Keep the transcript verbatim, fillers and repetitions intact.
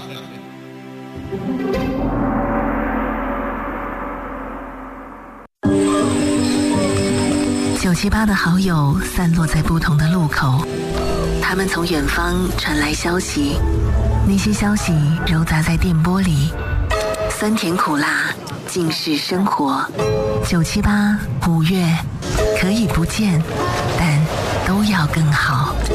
九七八的好友散落在不同的路口，他们从远方传来消息，那些消息糅杂在电波里，酸甜苦辣尽是生活。九七八五月可以不见，但都要更好。